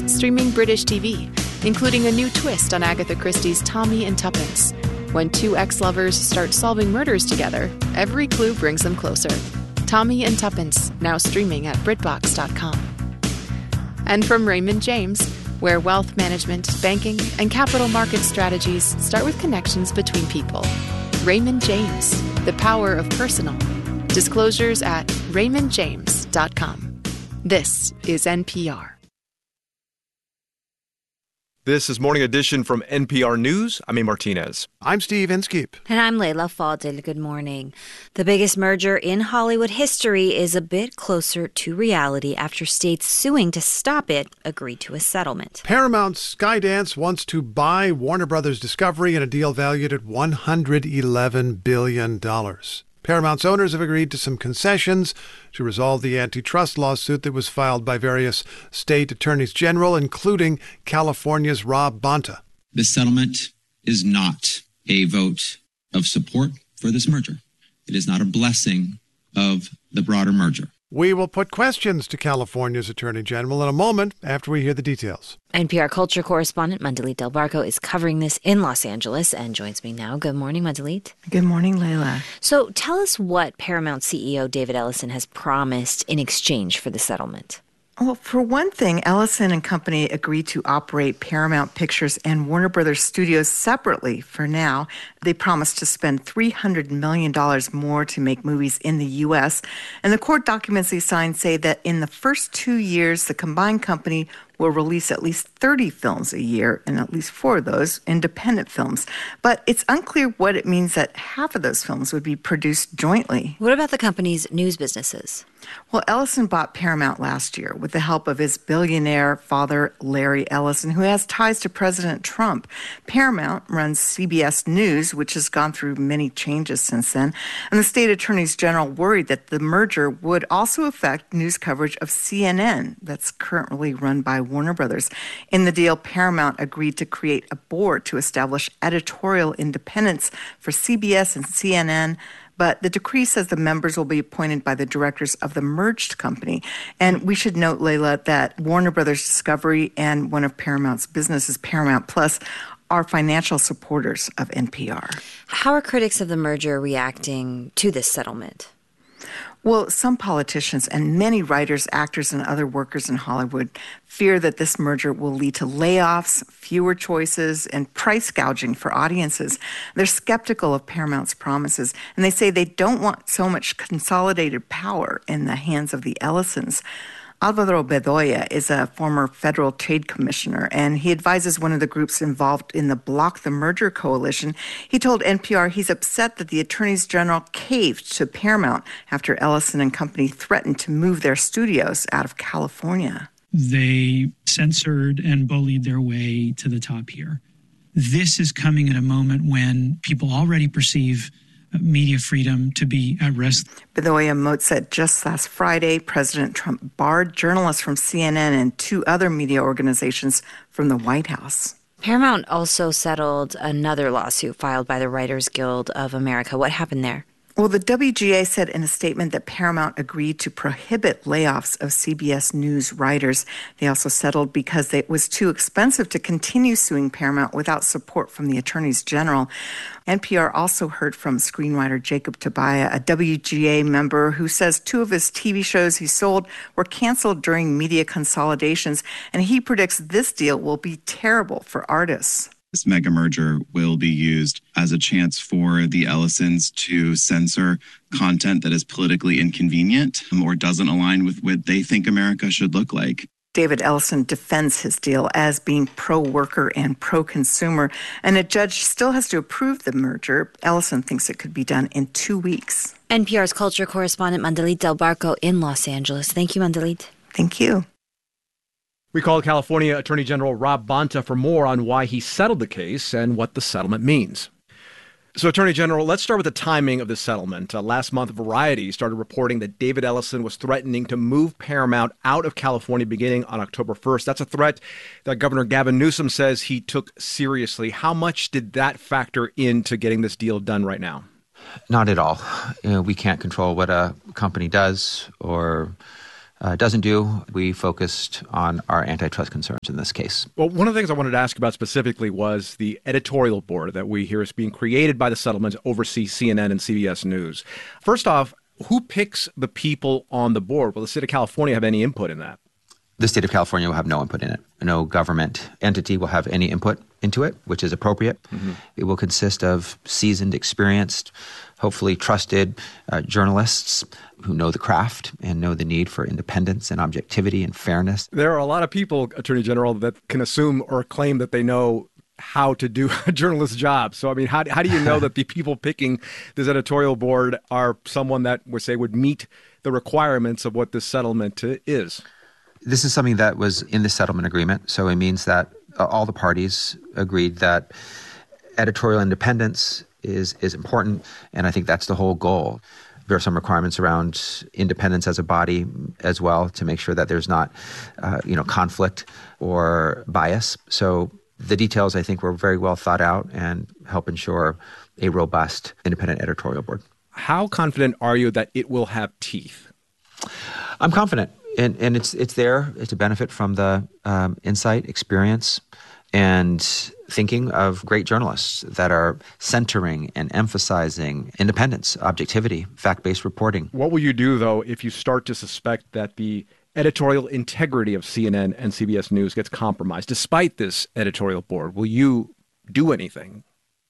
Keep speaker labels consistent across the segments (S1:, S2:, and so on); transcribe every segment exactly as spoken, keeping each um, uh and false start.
S1: streaming British T V, including a new twist on Agatha Christie's Tommy and Tuppence. When two ex-lovers start solving murders together, every clue brings them closer. Tommy and Tuppence, now streaming at BritBox dot com. And from Raymond James, where wealth management, banking, and capital market strategies start with connections between people. Raymond James, the power of personal. Disclosures at Raymond James dot com. This is N P R.
S2: This is Morning Edition from N P R News. I'm A. Martinez.
S3: I'm Steve Inskeep.
S4: And I'm Layla Fadil. Good morning. The biggest merger in Hollywood history is a bit closer to reality after states suing to stop it agreed to a settlement.
S3: Paramount Skydance wants to buy Warner Brothers Discovery in a deal valued at one hundred eleven billion dollars. Paramount's owners have agreed to some concessions to resolve the antitrust lawsuit that was filed by various state attorneys general, including California's Rob Bonta.
S5: This settlement is not a vote of support for this merger. It is not a blessing of the broader merger.
S3: We will put questions to California's Attorney General in a moment after we hear the details.
S4: N P R culture correspondent Mandalit Del Barco is covering this in Los Angeles and joins me now. Good morning, Mandalit.
S6: Good morning, Layla.
S4: So tell us what Paramount C E O David Ellison has promised in exchange for the settlement.
S6: Well, for one thing, Ellison and Company agreed to operate Paramount Pictures and Warner Brothers Studios separately for now. They promised to spend three hundred million dollars more to make movies in the U S. And the court documents they signed say that in the first two years, the combined company will release at least thirty films a year, and at least four of those independent films. But it's unclear what it means that half of those films would be produced jointly.
S4: What about the company's news businesses?
S6: Well, Ellison bought Paramount last year with the help of his billionaire father, Larry Ellison, who has ties to President Trump. Paramount runs C B S News, which has gone through many changes since then. And the state attorneys general worried that the merger would also affect news coverage of C N N, that's currently run by Warner Brothers. In the deal, Paramount agreed to create a board to establish editorial independence for C B S and C N N. But the decree says the members will be appointed by the directors of the merged company. And we should note, Layla, that Warner Brothers Discovery and one of Paramount's businesses, Paramount Plus, are financial supporters of N P R.
S4: How are critics of the merger reacting to this settlement?
S6: Well, some politicians and many writers, actors, and other workers in Hollywood fear that this merger will lead to layoffs, fewer choices, and price gouging for audiences. They're skeptical of Paramount's promises, and they say they don't want so much consolidated power in the hands of the Ellisons. Alvaro Bedoya is a former federal trade commissioner, and he advises one of the groups involved in the Block the Merger coalition. He told N P R he's upset that the attorneys general caved to Paramount after Ellison and Company threatened to move their studios out of California.
S7: They censored and bullied their way to the top here. This is coming at a moment when people already perceive media freedom to be at risk.
S6: Bedoya Moat said just last Friday, President Trump barred journalists from C N N and two other media organizations from the White House.
S4: Paramount also settled another lawsuit filed by the Writers Guild of America. What happened there?
S6: Well, the W G A said in a statement that Paramount agreed to prohibit layoffs of C B S News writers. They also settled because it was too expensive to continue suing Paramount without support from the attorneys general. N P R also heard from screenwriter Jacob Tobiah, a W G A member who says two of his T V shows he sold were canceled during media consolidations, and he predicts this deal will be terrible for artists.
S8: This mega merger will be used as a chance for the Ellisons to censor content that is politically inconvenient or doesn't align with what they think America should look like.
S6: David Ellison defends his deal as being pro-worker and pro-consumer, and a judge still has to approve the merger. Ellison thinks it could be done in two weeks.
S4: N P R's culture correspondent Mandalit Del Barco in Los Angeles. Thank you, Mandalit.
S6: Thank you.
S2: We called California Attorney General Rob Bonta for more on why he settled the case and what the settlement means. So, Attorney General, let's start with the timing of the settlement. Uh, last month, Variety started reporting that David Ellison was threatening to move Paramount out of California beginning on October first. That's a threat that Governor Gavin Newsom says he took seriously. How much did that factor into getting this deal done right now?
S9: Not at all. You know, we can't control what a company does or uh, doesn't do. We focused on our antitrust concerns in this case.
S2: Well, one of the things I wanted to ask about specifically was the editorial board that we hear is being created by the settlement to oversee C N N and C B S News. First off, who picks the people on the board? Will the state of California have any input in that?
S9: The state of California will have no input in it. No government entity will have any input into it, which is appropriate. Mm-hmm. It will consist of seasoned, experienced, hopefully trusted uh, journalists who know the craft and know the need for independence and objectivity and fairness.
S2: There are a lot of people, Attorney General, that can assume or claim that they know how to do a journalist's job. So, I mean, how, how do you know that the people picking this editorial board are someone that would say would meet the requirements of what this settlement is?
S9: This is something that was in the settlement agreement. So it means that uh, all the parties agreed that editorial independence is is important. And I think that's the whole goal. There are some requirements around independence as a body as well to make sure that there's not, uh, you know, conflict or bias. So the details, I think, were very well thought out and help ensure a robust independent editorial board.
S2: How confident are you that it will have teeth?
S9: I'm confident. And, and it's it's there to benefit from the um, insight, experience, and thinking of great journalists that are centering and emphasizing independence, objectivity, fact-based reporting.
S2: What will you do, though, if you start to suspect that the editorial integrity of C N N and C B S News gets compromised, despite this editorial board? Will you do anything?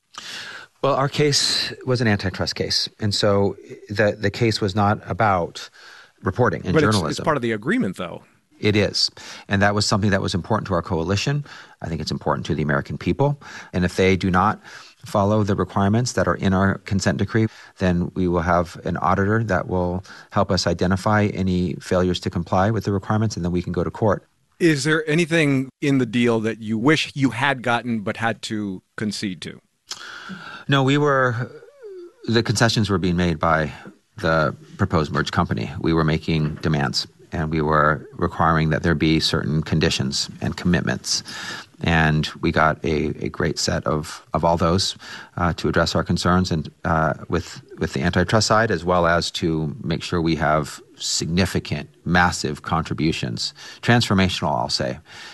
S9: Well, our case was an antitrust case, and so the the case was not about reporting and
S2: but
S9: journalism.
S2: It's, it's part of the agreement, though.
S9: It is. And that was something that was important to our coalition. I think it's important to the American people. And if they do not follow the requirements that are in our consent decree, then we will have an auditor that will help us identify any failures to comply with the requirements, and then we can go to court.
S2: Is there anything in the deal that you wish you had gotten but had to concede to?
S9: No, we were, the concessions were being made by the proposed merged company. We were making demands, and we were requiring that there be certain conditions and commitments. And we got a, a great set of, of all those uh, to address our concerns and uh, with with the antitrust side, as well as to make sure we have significant, massive contributions, transformational, I'll say,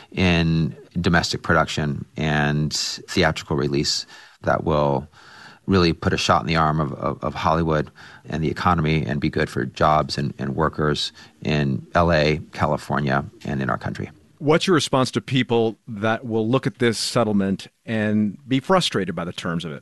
S9: in domestic production and theatrical release that will really put a shot in the arm of, of, of Hollywood and the economy and be good for jobs and, and workers in L A, California, and in our country.
S2: What's your response to people that will look at this settlement and be frustrated by the terms of it?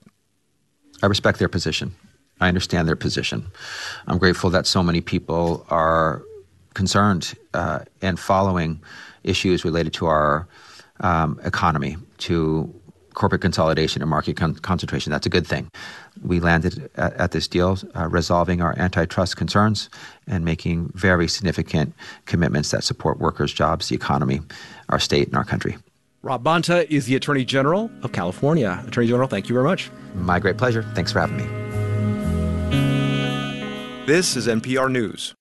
S9: I respect their position. I understand their position. I'm grateful that so many people are concerned uh, and following issues related to our um, economy, to corporate consolidation and market con- concentration. That's a good thing. We landed at, at this deal uh, resolving our antitrust concerns and making very significant commitments that support workers, jobs, the economy, our state, and our country.
S2: Rob Bonta is the Attorney General of California. Attorney General, thank you very much.
S9: My great pleasure. Thanks for having me.
S2: This is N P R News.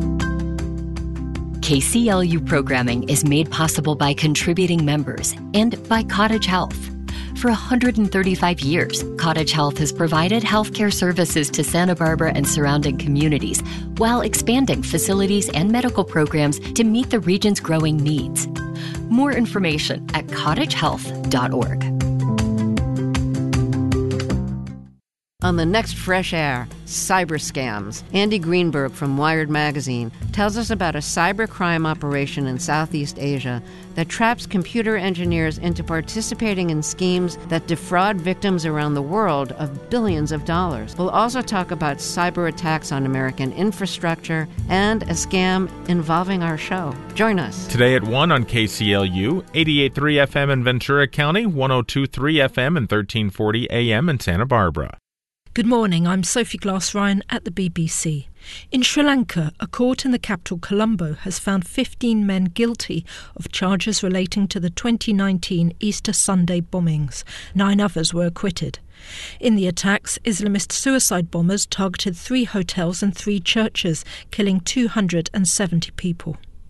S10: K C L U programming is made possible by contributing members and by Cottage Health. For one hundred thirty-five years, Cottage Health has provided healthcare services to Santa Barbara and surrounding communities while expanding facilities and medical programs to meet the region's growing needs. More information at cottage health dot org.
S11: On the next Fresh Air, cyber scams, Andy Greenberg from Wired Magazine tells us about a cybercrime operation in Southeast Asia that traps computer engineers into participating in schemes that defraud victims around the world of billions of dollars. We'll also talk about cyber attacks on American infrastructure and a scam involving our show. Join us.
S12: Today at one on K C L U, eighty-eight point three F M in Ventura County, one oh two point three F M and thirteen forty A M in Santa Barbara.
S13: Good morning, I'm Sophie Glass-Ryan at the B B C. In Sri Lanka, a court in the capital Colombo has found fifteen men guilty of charges relating to the twenty nineteen Easter Sunday bombings. Nine others were acquitted. In the attacks, Islamist suicide bombers targeted three hotels and three churches, killing two hundred seventy people.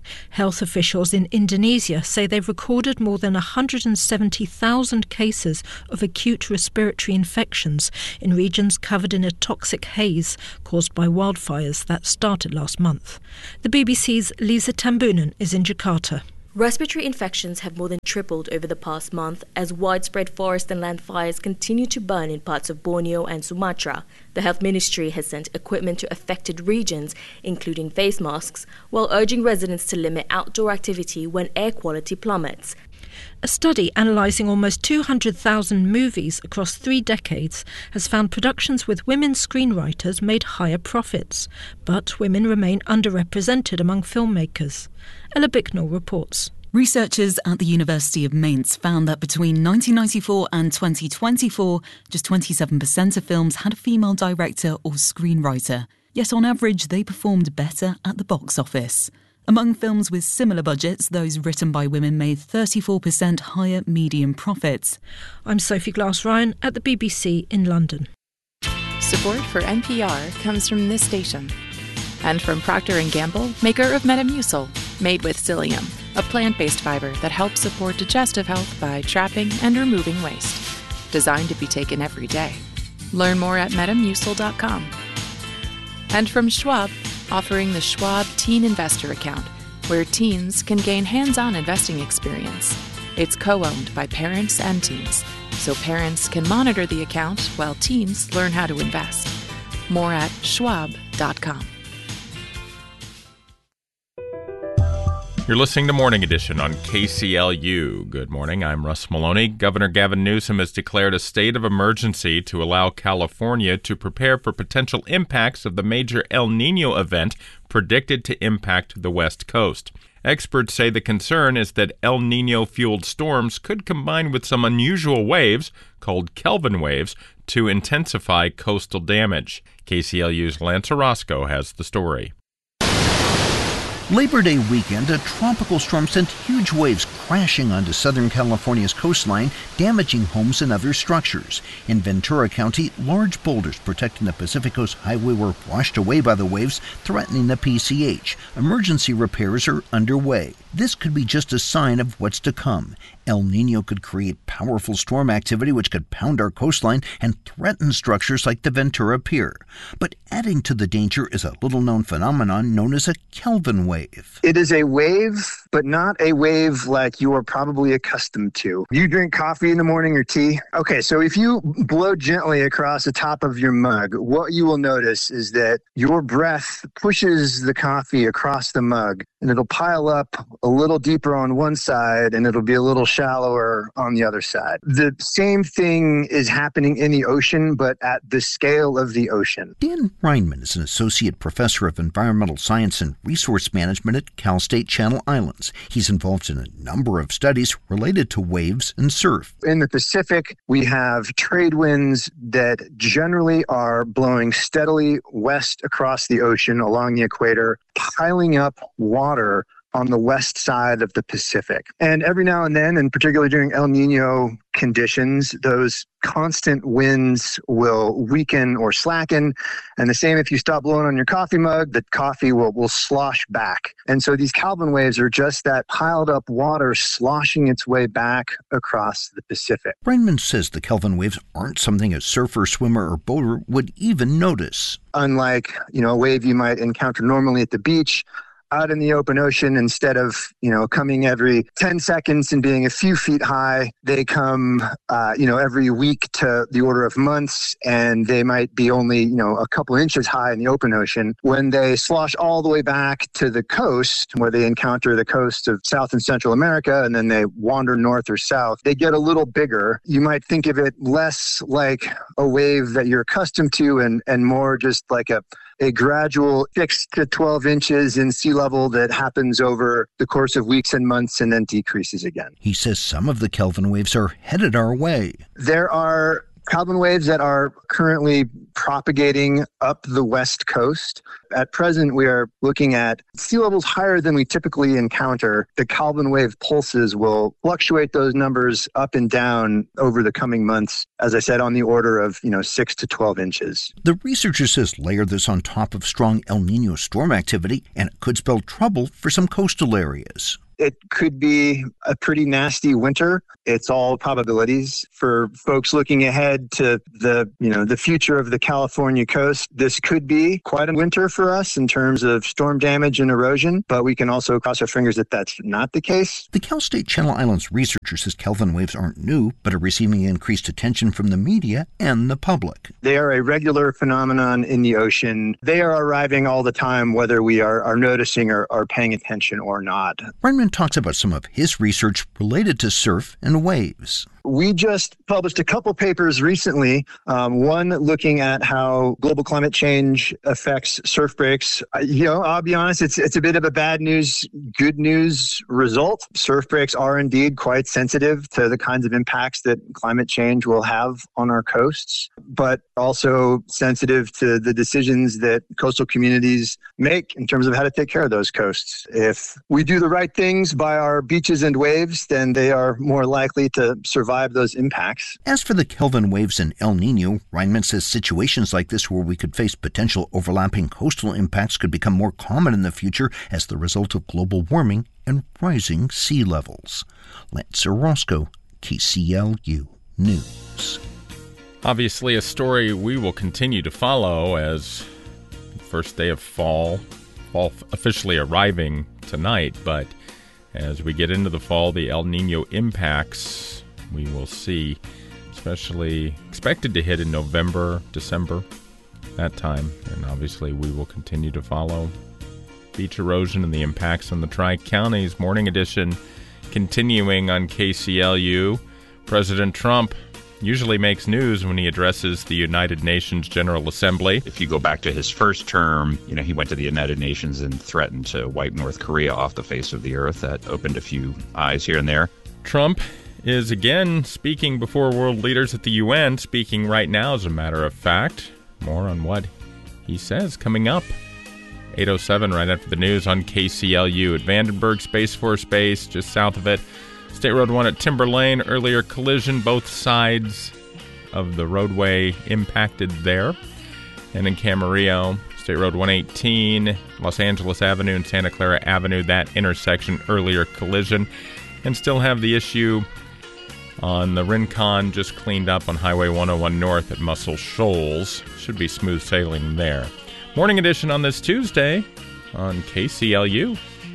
S13: Health officials in Indonesia say they've recorded more than one hundred seventy thousand cases of acute respiratory infections in regions covered in a toxic haze caused by wildfires that started last month. The B B C's Lisa Tambunan is in Jakarta.
S14: Respiratory infections have more than tripled over the past month as widespread forest and land fires continue to burn in parts of Borneo and Sumatra. The Health Ministry has sent equipment to affected regions, including face masks, while urging residents to limit outdoor activity when air quality plummets.
S13: A study analysing almost two hundred thousand movies across three decades has found productions with women screenwriters made higher profits, but women remain underrepresented among filmmakers. Ella Bicknell reports.
S15: Researchers at the University of Mainz found that between nineteen ninety-four and twenty twenty-four, just twenty-seven percent of films had a female director or screenwriter. Yet on average, they performed better at the box office. Among films with similar budgets, those written by women made thirty-four percent higher median profits.
S13: I'm Sophie Glass-Ryan at the B B C in London.
S1: Support for N P R comes from this station and from Procter and Gamble, maker of Metamucil, made with psyllium, a plant-based fiber that helps support digestive health by trapping and removing waste. Designed to be taken every day. Learn more at metamucil dot com. And from Schwab, offering the Schwab Teen Investor Account, where teens can gain hands-on investing experience. It's co-owned by parents and teens, so parents can monitor the account while teens learn how to invest. More at schwab dot com.
S12: You're listening to Morning Edition on K C L U. Good morning, I'm Russ Maloney. Governor Gavin Newsom has declared a state of emergency to allow California to prepare for potential impacts of the major El Niño event predicted to impact the West Coast. Experts say the concern is that El Niño-fueled storms could combine with some unusual waves, called Kelvin waves, to intensify coastal damage. K C L U's Lance Orozco has the story.
S16: Labor Day weekend, a tropical storm sent huge waves crashing onto Southern California's coastline, damaging homes and other structures. In Ventura County, large boulders protecting the Pacific Coast Highway were washed away by the waves, threatening the P C H. Emergency repairs are underway. This could be just a sign of what's to come. El Niño could create powerful storm activity which could pound our coastline and threaten structures like the Ventura Pier. But adding to the danger is a little-known phenomenon known as a Kelvin wave.
S17: It is a wave, but not a wave like you are probably accustomed to. You drink coffee in the morning or tea? Okay, so if you blow gently across the top of your mug, what you will notice is that your breath pushes the coffee across the mug, and it'll pile up a little deeper on one side, and it'll be a little shallower on the other side. The same thing is happening in the ocean, but at the scale of the ocean.
S16: Dan Reinman is an associate professor of environmental science and resource management at Cal State Channel Islands. He's involved in a number of studies related to waves and surf.
S17: In the Pacific, we have trade winds that generally are blowing steadily west across the ocean along the equator, piling up water on the west side of the Pacific. And every now and then, and particularly during El Niño conditions, those constant winds will weaken or slacken. And the same if you stop blowing on your coffee mug, the coffee will, will slosh back. And so these Kelvin waves are just that piled up water sloshing its way back across the Pacific.
S16: Reinman says the Kelvin waves aren't something a surfer, swimmer, or boater would even notice.
S17: Unlike, you know, a wave you might encounter normally at the beach, out in the open ocean, instead of, you know, coming every ten seconds and being a few feet high, they come, uh, you know, every week to the order of months, and they might be only, you know, a couple inches high in the open ocean. When they slosh all the way back to the coast, where they encounter the coast of South and Central America, and then they wander north or south, they get a little bigger. You might think of it less like a wave that you're accustomed to and, and more just like a a gradual six to twelve inches in sea level that happens over the course of weeks and months and then decreases again.
S16: He says some of the Kelvin waves are headed our way.
S17: There are Calvin waves that are currently propagating up the west coast. At present, we are looking at sea levels higher than we typically encounter. The Calvin wave pulses will fluctuate those numbers up and down over the coming months, as I said, on the order of, you know, six to twelve inches.
S16: The researcher says layer this on top of strong El Nino storm activity, and it could spell trouble for some coastal areas.
S17: It could be a pretty nasty winter. It's all probabilities. For folks looking ahead to the, you know, the future of the California coast, this could be quite a winter for us in terms of storm damage and erosion, but we can also cross our fingers that that's not the case.
S16: The Cal State Channel Islands researcher says Calvin waves aren't new, but are receiving increased attention from the media and the public.
S17: They are a regular phenomenon in the ocean. They are arriving all the time, whether we are, are noticing or are paying attention or not.
S16: Reinman talks about some of his research related to surf and waves.
S17: We just published a couple papers recently, um, one looking at how global climate change affects surf breaks. Uh, you know, I'll be honest, it's it's a bit of a bad news, good news result. Surf breaks are indeed quite sensitive to the kinds of impacts that climate change will have on our coasts, but also sensitive to the decisions that coastal communities make in terms of how to take care of those coasts. If we do the right things by our beaches and waves, then they are more likely to survive those impacts.
S16: As for the Calvin waves and El Nino, Reinman says situations like this where we could face potential overlapping coastal impacts could become more common in the future as the result of global warming and rising sea levels. Lance Orozco, K C L U News.
S12: Obviously a story we will continue to follow as first day of fall, fall officially arriving tonight, but as we get into the fall, the El Nino impacts we will see, especially expected to hit in November, December, that time. And obviously we will continue to follow beach erosion and the impacts on the Tri-Counties. Morning Edition continuing on K C L U. President Trump usually makes news when he addresses the United Nations General Assembly.
S18: If you go back to his first term, you know, he went to the United Nations and threatened to wipe North Korea off the face of the earth. That opened a few eyes here and there.
S12: Trump is again speaking before world leaders at the U N, speaking right now, as a matter of fact. More on what he says coming up. eight oh seven right after the news on K C L U. At Vandenberg Space Force Base, just south of it. State Road one at Timber Lane, earlier collision, both sides of the roadway impacted there. And in Camarillo, State Road one eighteen, Los Angeles Avenue and Santa Clara Avenue, that intersection, earlier collision. And still have the issue on the Rincon, just cleaned up on Highway one oh one North at Muscle Shoals. Should be smooth sailing there. Morning Edition on this Tuesday on K C L U.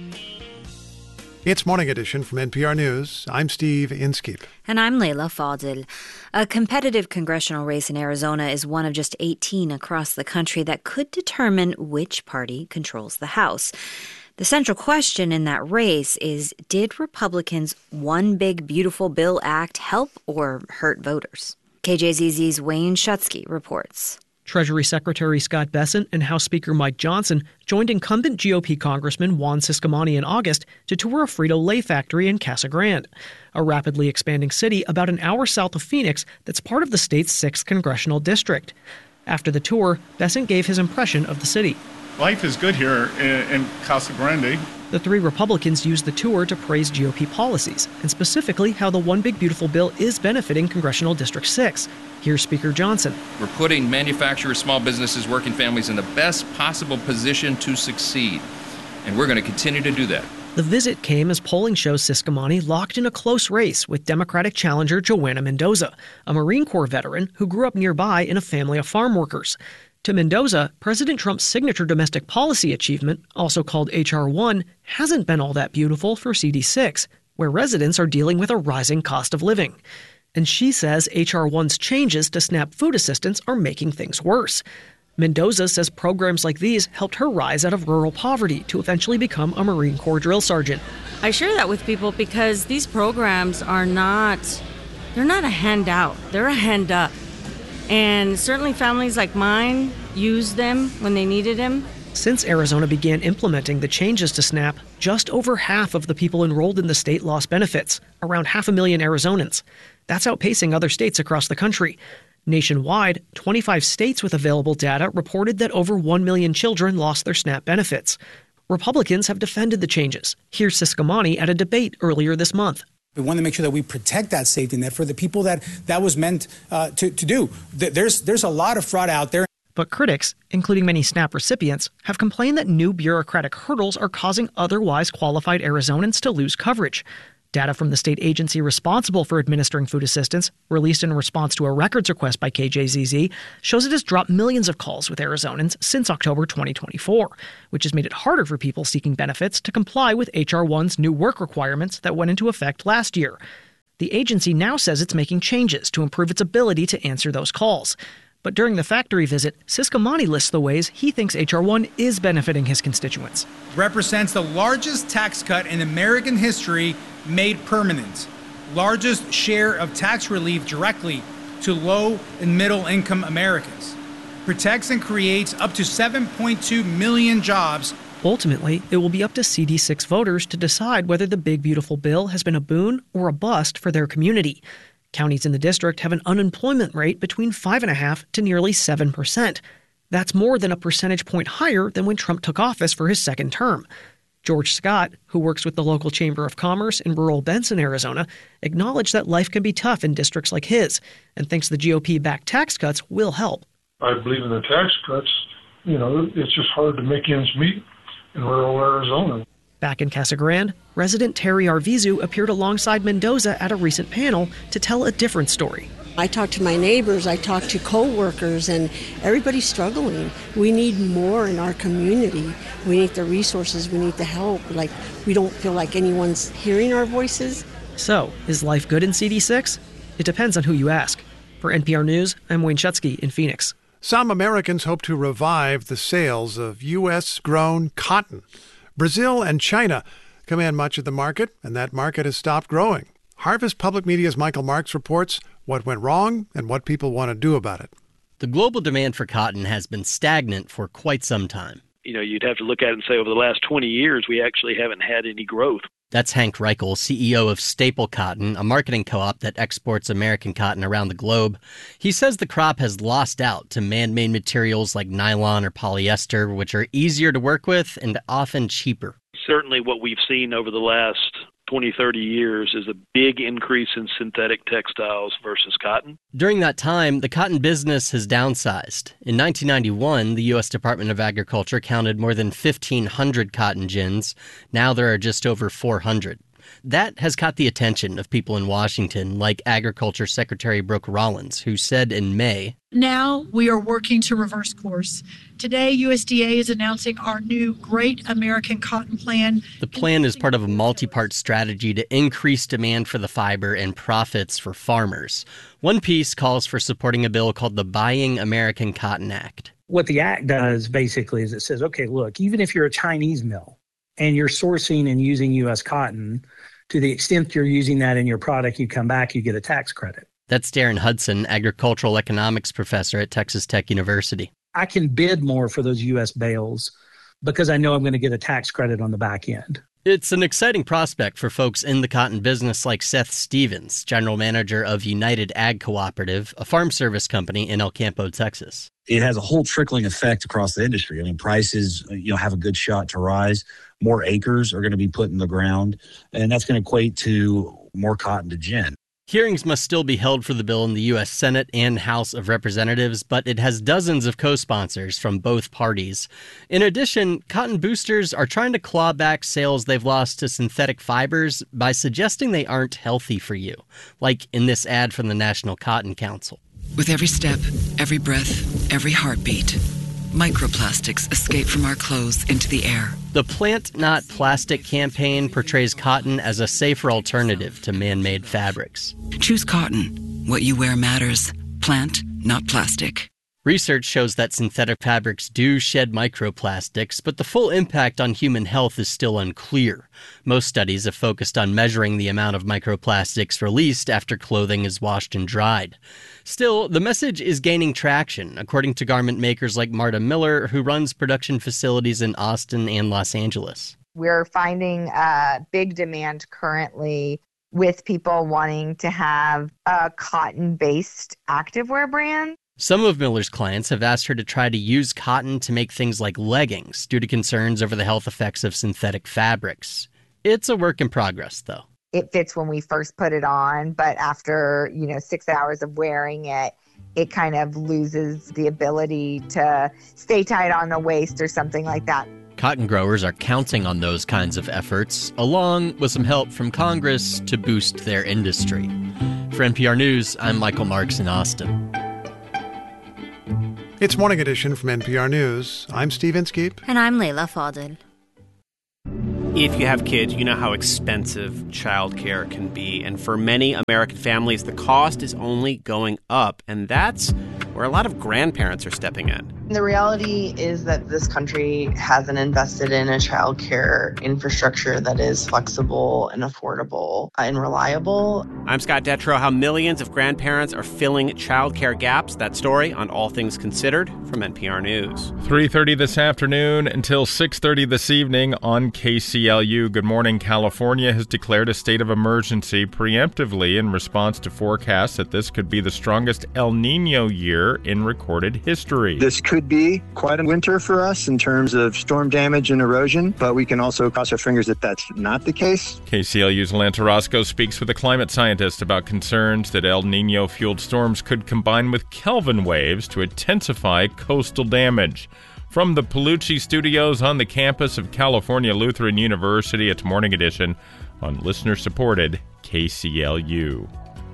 S3: It's Morning Edition from N P R News. I'm Steve Inskeep.
S4: And I'm Leila Fadil. A competitive congressional race in Arizona is one of just eighteen across the country that could determine which party controls the House. The central question in that race is, did Republicans' One Big Beautiful Bill Act help or hurt voters? K J Z Z's Wayne Shutsky reports.
S19: Treasury Secretary Scott Bessent and House Speaker Mike Johnson joined incumbent G O P Congressman Juan Ciscomani in August to tour a Frito-Lay factory in Casa Grande, a rapidly expanding city about an hour south of Phoenix that's part of the state's sixth congressional district. After the tour, Bessent gave his impression of the city.
S20: Life is good here in, in Casa Grande.
S19: The three Republicans used the tour to praise G O P policies, and specifically how the One Big Beautiful Bill is benefiting Congressional District six. Here's Speaker Johnson.
S21: We're putting manufacturers, small businesses, working families in the best possible position to succeed, and we're going to continue to do that.
S19: The visit came as polling shows Ciscomani locked in a close race with Democratic challenger Joanna Mendoza, a Marine Corps veteran who grew up nearby in a family of farm workers. To Mendoza, President Trump's signature domestic policy achievement, also called H R one, hasn't been all that beautiful for C D six, where residents are dealing with a rising cost of living. And she says H R one's changes to SNAP food assistance are making things worse. Mendoza says programs like these helped her rise out of rural poverty to eventually become a Marine Corps drill sergeant.
S22: I share that with people because these programs are not, they're not a handout, they're a hand up. And certainly families like mine used them when they needed them.
S19: Since Arizona began implementing the changes to SNAP, just over half of the people enrolled in the state lost benefits, around half a million Arizonans. That's outpacing other states across the country. Nationwide, twenty-five states with available data reported that over one million children lost their SNAP benefits. Republicans have defended the changes. Here's Ciscomani at a debate earlier this month.
S5: We want to make sure that we protect that safety net for the people that that was meant uh, to, to do. There's, there's a lot of fraud out there.
S19: But critics, including many SNAP recipients, have complained that new bureaucratic hurdles are causing otherwise qualified Arizonans to lose coverage. Data from the state agency responsible for administering food assistance, released in response to a records request by K J Z Z, shows it has dropped millions of calls with Arizonans since October twenty twenty-four, which has made it harder for people seeking benefits to comply with H R one's new work requirements that went into effect last year. The agency now says it's making changes to improve its ability to answer those calls. But during the factory visit, Ciscomani lists the ways he thinks H R one is benefiting his constituents.
S5: Represents the largest tax cut in American history made permanent. Largest share of tax relief directly to low and middle income Americans. Protects and creates up to seven point two million jobs.
S19: Ultimately, it will be up to C D six voters to decide whether the big beautiful bill has been a boon or a bust for their community. Counties in the district have an unemployment rate between five point five to nearly seven percent. That's more than a percentage point higher than when Trump took office for his second term. George Scott, who works with the local Chamber of Commerce in rural Benson, Arizona, acknowledged that life can be tough in districts like his and thinks the G O P-backed tax cuts will help.
S7: I believe in the tax cuts. You know, it's just hard to make ends meet in rural Arizona.
S19: Back in Casa Grande, resident Terry Arvizu appeared alongside Mendoza at a recent panel to tell a different story.
S23: I talked to my neighbors, I talked to co-workers, and everybody's struggling. We need more in our community. We need the resources, we need the help. Like, we don't feel like anyone's hearing our voices.
S19: So, is life good in C D six? It depends on who you ask. For N P R News, I'm Wayne Schutsky in Phoenix.
S3: Some Americans hope to revive the sales of U S-grown cotton. Brazil and China command much of the market, and that market has stopped growing. Harvest Public Media's Michael Marks reports what went wrong and what people want to do about it.
S24: The global demand for cotton has been stagnant for quite some time.
S25: You know, you'd have to look at it and say over the last twenty years, we actually haven't had any growth.
S24: That's Hank Reichel, C E O of Staple Cotton, a marketing co-op that exports American cotton around the globe. He says the crop has lost out to man-made materials like nylon or polyester, which are easier to work with and often cheaper.
S25: Certainly what we've seen over the last twenty, thirty years is a big increase in synthetic textiles versus cotton.
S24: During that time, the cotton business has downsized. In nineteen ninety-one, the U S Department of Agriculture counted more than fifteen hundred cotton gins. Now there are just over four hundred. That has caught the attention of people in Washington, like Agriculture Secretary Brooke Rollins, who said in May,
S26: "Now we are working to reverse course. Today, U S D A is announcing our new Great American Cotton Plan."
S24: The plan is part of a multi-part strategy to increase demand for the fiber and profits for farmers. One piece calls for supporting a bill called the Buying American Cotton Act.
S27: What the act does basically is it says, okay, look, even if you're a Chinese mill and you're sourcing and using U S cotton, to the extent you're using that in your product, you come back, you get a tax credit.
S24: That's Darren Hudson, agricultural economics professor at Texas Tech University.
S27: I can bid more for those U S bales because I know I'm going to get a tax credit on the back end.
S24: It's an exciting prospect for folks in the cotton business like Seth Stevens, general manager of United Ag Cooperative, a farm service company in El Campo, Texas.
S28: It has a whole trickling effect across the industry. I mean, prices, you know, have a good shot to rise. More acres are going to be put in the ground, and that's going to equate to more cotton to gin.
S24: Hearings must still be held for the bill in the U S Senate and House of Representatives, but it has dozens of co-sponsors from both parties. In addition, cotton boosters are trying to claw back sales they've lost to synthetic fibers by suggesting they aren't healthy for you, like in this ad from the National Cotton Council.
S29: With every step, every breath, every heartbeat, microplastics escape from our clothes into the air.
S24: The Plant Not Plastic campaign portrays cotton as a safer alternative to man-made fabrics.
S29: Choose cotton. What you wear matters. Plant, not plastic.
S24: Research shows that synthetic fabrics do shed microplastics, but the full impact on human health is still unclear. Most studies have focused on measuring the amount of microplastics released after clothing is washed and dried. Still, the message is gaining traction, according to garment makers like Marta Miller, who runs production facilities in Austin and Los Angeles.
S30: We're finding a big demand currently
S2: with people wanting to have a cotton-based activewear brand.
S24: Some of Miller's clients have asked her to try to use cotton to make things like leggings due to concerns over the health effects of synthetic fabrics. It's a work in progress, though.
S2: It fits when we first put it on, but after, you know, six hours of wearing it, it kind of loses the ability to stay tight on the waist or something like that.
S24: Cotton growers are counting on those kinds of efforts, along with some help from Congress to boost their industry. For N P R News, I'm Michael Marks in Austin.
S3: It's Morning Edition from N P R News. I'm Steve Inskeep.
S4: And I'm Layla Fadel.
S6: If you have kids, you know how expensive childcare can be. And for many American families, the cost is only going up. And that's where a lot of grandparents are stepping in.
S8: The reality is that this country hasn't invested in a childcare infrastructure that is flexible and affordable and reliable.
S6: I'm Scott Detrow. How millions of grandparents are filling childcare gaps. That story on All Things Considered from N P R News.
S12: three thirty this afternoon until six thirty this evening on K C L U. Good morning. California has declared a state of emergency preemptively in response to forecasts that this could be the strongest El Nino year in recorded history.
S17: This could be quite a winter for us in terms of storm damage and erosion, but we can also cross our fingers that that's not the case.
S12: K C L U's Lanta Roscoe speaks with a climate scientist about concerns that El Nino-fueled storms could combine with Kelvin waves to intensify coastal damage. From the Palucci Studios on the campus of California Lutheran University, it's Morning Edition on listener-supported K C L U.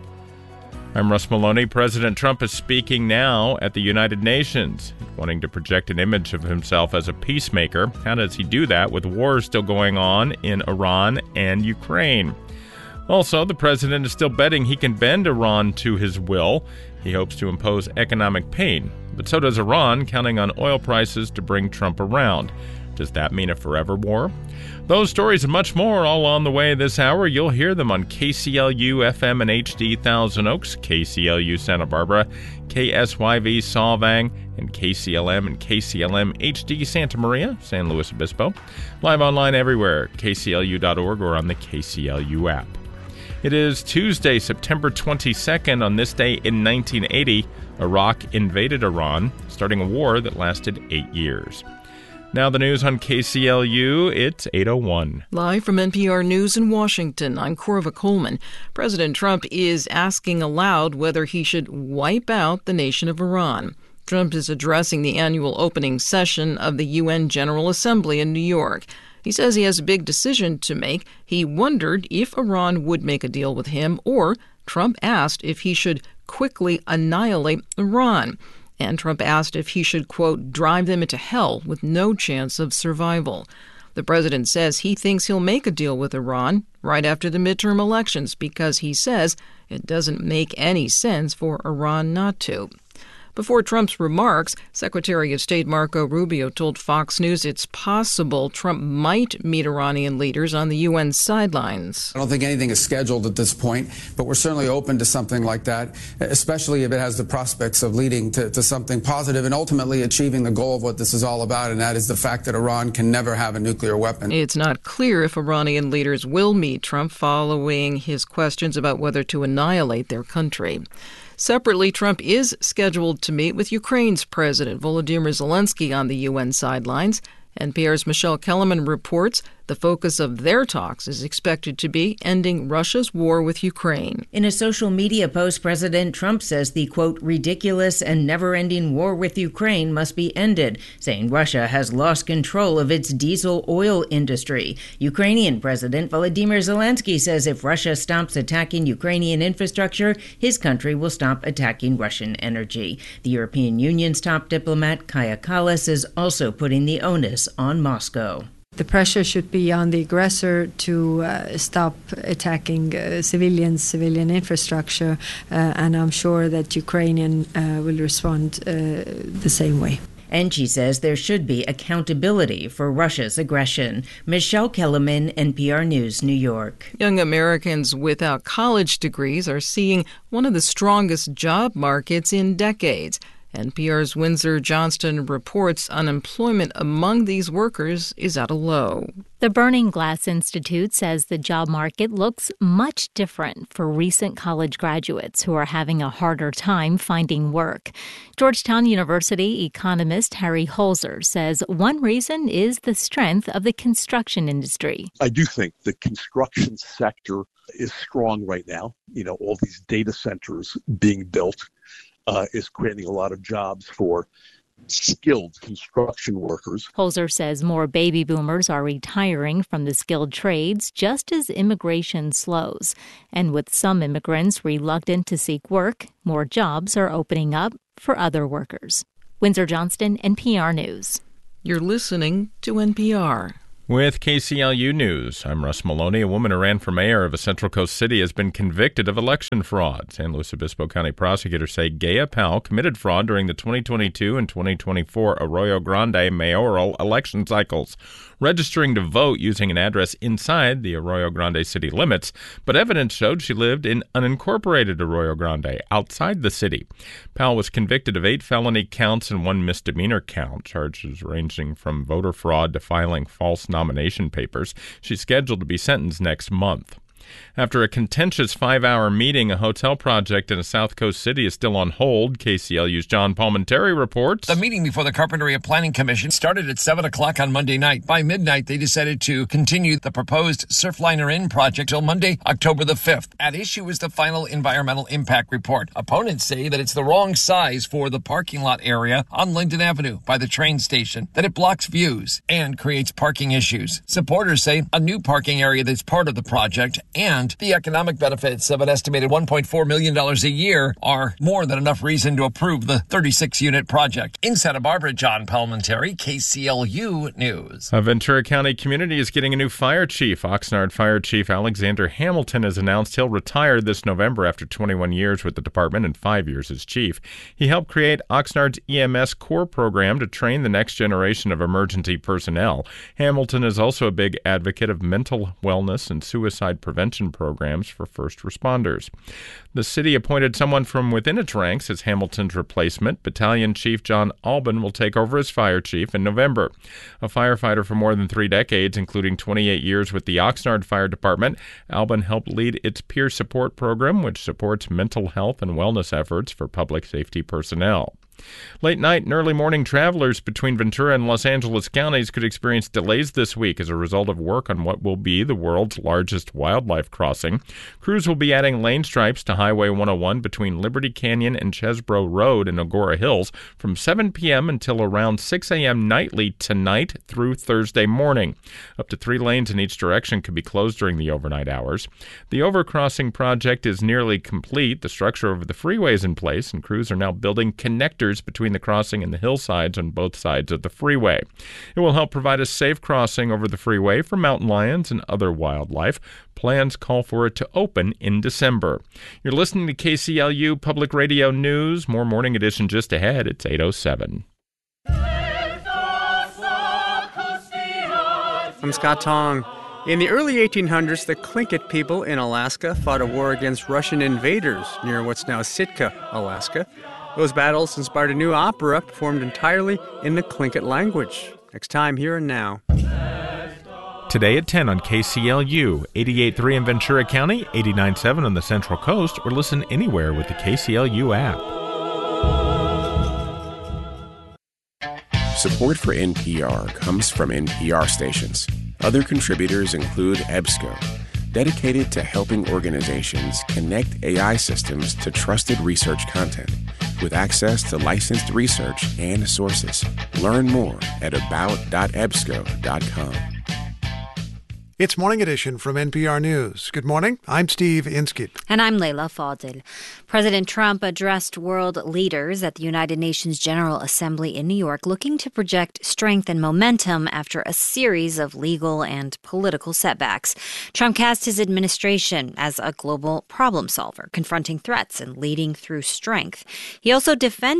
S12: I'm Russ Maloney. President Trump is speaking now at the United Nations, wanting to project an image of himself as a peacemaker. How does he do that with wars still going on in Iran and Ukraine? Also, the president is still betting he can bend Iran to his will. He hopes to impose economic pain. But so does Iran, counting on oil prices to bring Trump around. Does that mean a forever war? Those stories and much more all on the way this hour. You'll hear them on K C L U F M and H D Thousand Oaks, K C L U Santa Barbara, K S Y V Solvang, and K C L M and K C L M H D Santa Maria, San Luis Obispo. Live online everywhere, K C L U dot org or on the K C L U app. It is Tuesday, September twenty-second. On this day in nineteen eighty, Iraq invaded Iran, starting a war that lasted eight years. Now the news on K C L U, it's eight oh one.
S9: Live from N P R News in Washington, I'm Corva Coleman. President Trump is asking aloud whether he should wipe out the nation of Iran. Trump is addressing the annual opening session of the U N General Assembly in New York. He says he has a big decision to make. He wondered if Iran would make a deal with him, or Trump asked if he should quickly annihilate Iran. And Trump asked if he should, quote, drive them into hell with no chance of survival. The president says he thinks he'll make a deal with Iran right after the midterm elections because he says it doesn't make any sense for Iran not to. Before Trump's remarks, Secretary of State Marco Rubio told Fox News it's possible Trump might meet Iranian leaders on the U N sidelines.
S10: I don't think anything is scheduled at this point, but we're certainly open to something like that, especially if it has the prospects of leading to, to something positive and ultimately achieving the goal of what this is all about, and that is the fact that Iran can never have a nuclear weapon.
S9: It's not clear if Iranian leaders will meet Trump following his questions about whether to annihilate their country. Separately, Trump is scheduled to meet with Ukraine's President Volodymyr Zelensky on the U N sidelines. N P R's Michelle Kellerman reports the focus of their talks is expected to be ending Russia's war with Ukraine.
S11: In a social media post, President Trump says the, quote, ridiculous and never-ending war with Ukraine must be ended, saying Russia has lost control of its diesel oil industry. Ukrainian President Volodymyr Zelensky says if Russia stops attacking Ukrainian infrastructure, his country will stop attacking Russian energy. The European Union's top diplomat, Kaja Kallas, is also putting the onus on Moscow.
S13: The pressure should be on the aggressor to uh, stop attacking uh, civilians, civilian infrastructure, uh, and I'm sure that Ukrainian uh, will respond uh, the same way.
S11: And she says there should be accountability for Russia's aggression. Michelle Kellerman, N P R News, New York.
S9: Young Americans without college degrees are seeing one of the strongest job markets in decades. N P R's Windsor Johnston reports unemployment among these workers is at a low.
S1: The Burning Glass Institute says the job market looks much different for recent college graduates who are having a harder time finding work. Georgetown University economist Harry Holzer says one reason is the strength of the construction industry.
S5: I do think the construction sector is strong right now. You know, all these data centers being built uh, is creating a lot of jobs for skilled construction workers.
S1: Holzer says more baby boomers are retiring from the skilled trades just as immigration slows. And with some immigrants reluctant to seek work, more jobs are opening up for other workers. Windsor Johnston, N P R News.
S9: You're listening to N P R.
S12: With K C L U News, I'm Russ Maloney. A woman who ran for mayor of a Central Coast city has been convicted of election fraud. San Luis Obispo County prosecutors say Gaya Powell committed fraud during the twenty twenty-two and twenty twenty-four Arroyo Grande mayoral election cycles, registering to vote using an address inside the Arroyo Grande city limits, but evidence showed she lived in unincorporated Arroyo Grande, outside the city. Powell was convicted of eight felony counts and one misdemeanor count, charges ranging from voter fraud to filing false nomination papers. She's scheduled to be sentenced next month. After a contentious five-hour meeting, a hotel project in a South Coast city is still on hold. K C L U's John Palmentary reports.
S14: The meeting before the Carpinteria Planning Commission started at seven o'clock on Monday night. By midnight, they decided to continue the proposed Surfliner Inn project till Monday, October the fifth. At issue is the final environmental impact report. Opponents say that it's the wrong size for the parking lot area on Linden Avenue by the train station, that it blocks views and creates parking issues. Supporters say a new parking area that's part of the project and the economic benefits of an estimated one point four million dollars a year are more than enough reason to approve the thirty-six unit project. In Santa Barbara, John Palmentary, K C L U News.
S12: A Ventura County community is getting a new fire chief. Oxnard Fire Chief Alexander Hamilton has announced he'll retire this November after twenty-one years with the department and five years as chief. He helped create Oxnard's E M S Core program to train the next generation of emergency personnel. Hamilton is also a big advocate of mental wellness and suicide prevention programs for first responders. The city appointed someone from within its ranks as Hamilton's replacement. Battalion Chief John Albin will take over as fire chief in November. A firefighter for more than three decades, including twenty-eight years with the Oxnard Fire Department, Albin helped lead its peer support program, which supports mental health and wellness efforts for public safety personnel. Late night and early morning travelers between Ventura and Los Angeles counties could experience delays this week as a result of work on what will be the world's largest wildlife crossing. Crews will be adding lane stripes to Highway one oh one between Liberty Canyon and Chesbro Road in Agora Hills from seven p.m. until around six a.m. nightly tonight through Thursday morning. Up to three lanes in each direction could be closed during the overnight hours. The overcrossing project is nearly complete. The structure over the freeway is in place, and crews are now building connectors between the crossing and the hillsides on both sides of the freeway. It will help provide a safe crossing over the freeway for mountain lions and other wildlife. Plans call for it to open in December. You're listening to K C L U Public Radio News. More Morning Edition just ahead. It's eight oh seven.
S15: I'm Scott Tong. In the early eighteen hundreds, the Tlingit people in Alaska fought a war against Russian invaders near what's now Sitka, Alaska. Those battles inspired a new opera performed entirely in the Tlingit language. Next time, Here and Now.
S12: Today at ten on K C L U, eighty-eight point three in Ventura County, eighty-nine point seven on the Central Coast, or listen anywhere with the K C L U app.
S16: Support for N P R comes from N P R stations. Other contributors include EBSCO, dedicated to helping organizations connect A I systems to trusted research content with access to licensed research and sources. Learn more at about dot ebsco dot com.
S3: It's Morning Edition from N P R News. Good morning. I'm Steve Inskeep.
S4: And I'm Leila Fadil. President Trump addressed world leaders at the United Nations General Assembly in New York, looking to project strength and momentum after a series of legal and political setbacks. Trump cast his administration as a global problem solver, confronting threats and leading through strength. He also defended